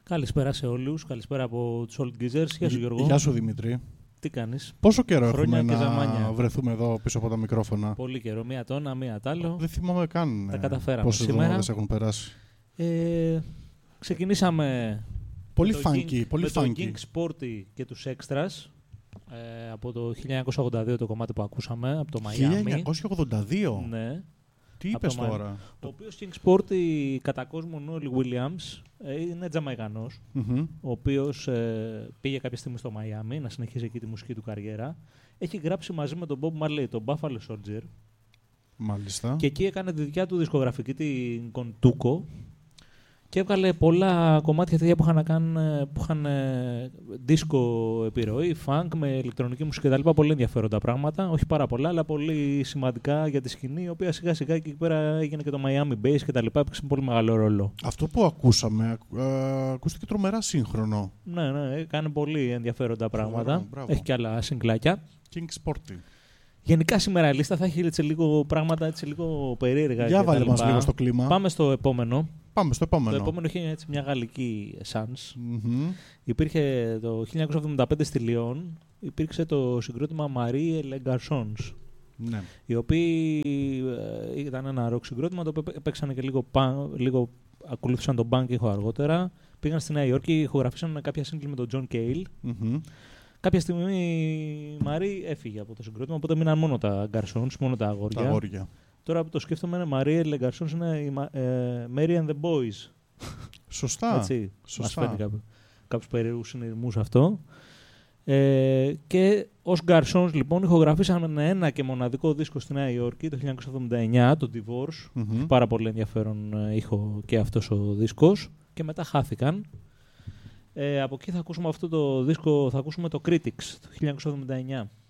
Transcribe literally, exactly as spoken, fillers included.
Καλησπέρα σε όλους. Καλησπέρα από τους Old Geezers. Γεια σου, Γιώργο. Γεια σου, Δημήτρη. Τι κάνεις? Πόσο καιρό Χρόνια έχουμε και να ζαμάνια. βρεθούμε εδώ πίσω από τα μικρόφωνα? Πολύ καιρό. Μία τόνα, μία τ' άλλο. Δεν θυμάμαι καν Τα καταφέραμε πόσες σήμερα. εβδομάδες έχουν περάσει. Ε, ξεκινήσαμε Πολύ με το funky, King- πολύ με το funky. King Sporty και τους Extras. Ε, από το χίλια εννιακόσια ογδόντα δύο το κομμάτι που ακούσαμε, από το χίλια Miami. εννιακόσια ογδόντα δύο. Ναι. Τι από είπες το Miami. τώρα? Ο οποίος King Sporty κατά κόσμο Νόλι Williams ε, είναι Τζαμαϊκανός, Μμμ. ο οποίος ε, πήγε κάποια στιγμή στο Miami να συνεχίσει εκεί τη μουσική του καριέρα. Έχει γράψει μαζί με τον Bob Marley τον Buffalo Soldier Μάλιστα. και εκεί έκανε τη δικιά του δισκογραφική, την Contuco, και έβγαλε πολλά κομμάτια τέτοια που είχαν, να κάνουν, που είχαν disco επιρροή, funk με ηλεκτρονική μουσική κτλ. Πολύ ενδιαφέροντα πράγματα. Όχι πάρα πολλά, αλλά πολύ σημαντικά για τη σκηνή, η οποία σιγά σιγά εκεί πέρα έγινε και το Miami Bass κτλ. Έπαιξε πολύ μεγάλο ρόλο. Αυτό που ακούσαμε, ε, ακούστηκε τρομερά σύγχρονο. Ναι, ναι, κάνει πολύ ενδιαφέροντα πράγματα. Φοβερό, μπράβο. Έχει και άλλα συγκλάκια. King Sporty. Γενικά σήμερα η λίστα θα έχει έτσι λίγο πράγματα έτσι λίγο περίεργα. Για και τα βάλε μας λοιπά. λίγο στο κλίμα. Πάμε στο επόμενο. Πάμε στο επόμενο. Το επόμενο είχε έτσι μια γαλλική essence. Μμμ. Υπήρχε το χίλια εννιακόσια εβδομήντα πέντε στη Λιόν, υπήρξε το συγκρότημα Marie et les Garçons, Ναι. οι οποίοι ε, ήταν ένα ροκ συγκρότημα, το οποίο παίξανε και λίγο, παν, λίγο ακολούθησαν τον punk ήχο αργότερα. Πήγαν στη Νέα Υόρκη, ηχογραφήσαν κάποια σύγκλι με τον John Cale. Μμμ. Κάποια στιγμή η Marie έφυγε από το συγκρότημα, οπότε μείναν μόνο τα Garçons, μόνο τα αγόρια. Τα αγόρια. Τώρα που το σκέφτομαι, Marie et les Garçons είναι η Ma- ε, Mary and the Boys. Σωστά. Έτσι, Σωστά. μας φαίνει κάπου, κάποιους περίεργους συνειρμούς αυτό. Ε, και ως Garçons λοιπόν ηχογραφήσαν ένα και μοναδικό δίσκο στη Νέα Υόρκη το χίλια εννιακόσια εβδομήντα εννιά, το Divorce. Μμμ. Έχει πάρα πολύ ενδιαφέρον ε, ήχο και αυτός ο δίσκος, και μετά χάθηκαν. Ε, από εκεί θα ακούσουμε αυτό το δίσκο, θα ακούσουμε το Critics το χίλια εννιακόσια εβδομήντα εννιά.